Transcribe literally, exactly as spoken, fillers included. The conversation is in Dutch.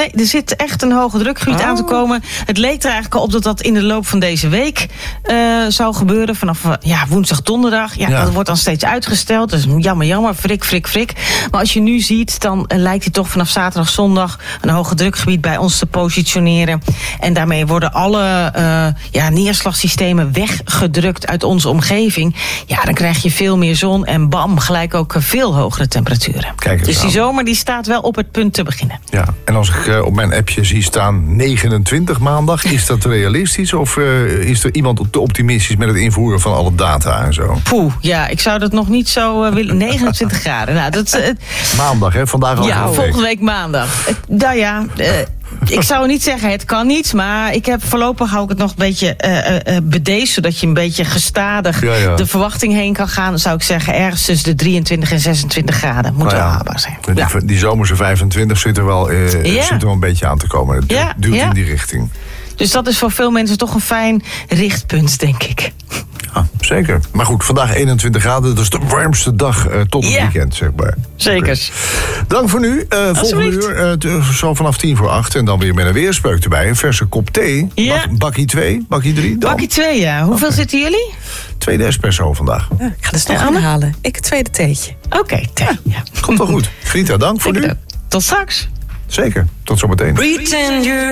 Nee, er zit echt een hoge drukgebied oh. aan te komen. Het leek er eigenlijk al op dat dat in de loop van deze week uh, zou gebeuren. Vanaf uh, ja, woensdag, donderdag. Ja, ja, dat wordt dan steeds uitgesteld. Dus jammer, jammer, frik, frik, frik. Maar als je nu ziet, dan uh, lijkt hij toch vanaf zaterdag, zondag een hoge drukgebied bij ons te positioneren. En daarmee worden alle uh, ja, neerslagsystemen weggedrukt uit onze omgeving. Ja, dan krijg je veel meer zon en bam, gelijk ook veel hogere temperaturen. Kijk dus die aan. zomer die staat wel op het punt te beginnen. Ja, en als ik uh, op mijn appje zie staan negenentwintig maandag, is dat realistisch? Of uh, is er iemand te optimistisch met het invoeren van alle data en zo? Poeh, ja, ik zou dat nog niet zo uh, willen. negenentwintig graden. Nou, dat, uh, maandag, hè? Vandaag al. Ja, volgende week maandag. Uh, nou ja, uh, ik zou niet zeggen het kan niet, maar ik heb voorlopig hou ik het nog een beetje uh, uh, bedeesd, zodat je een beetje gestadig ja, ja. de verwachting heen kan gaan. Dan zou ik zeggen ergens tussen de drieëntwintig en zesentwintig graden. Moet nou wel ja, haalbaar zijn. Die, ja. die zomerse vijfentwintig zit er wel, uh, ja. zit er wel een beetje aan te komen. Het ja, duurt ja. in die richting. Dus dat is voor veel mensen toch een fijn richtpunt, denk ik. Ja, zeker. Maar goed, vandaag eenentwintig graden. Dat is de warmste dag uh, tot het ja. weekend, zeg maar. Zekers. Okay. Dank voor nu. Uh, volgende uur, uh, zo vanaf tien voor acht. En dan weer met een weerspeuk erbij. Een verse kop thee. Ja. Bak, bakkie twee, bakkie drie. Dan. Bakkie twee, ja. Hoeveel okay. zitten jullie? Tweede espresso vandaag. Ja, ik ga de snel aanhalen. Ik het tweede theetje. Oké, okay, thee. Ja. Komt wel goed. Grita, dank voor ik nu. Tot straks. Zeker. Tot zometeen. Pretend you're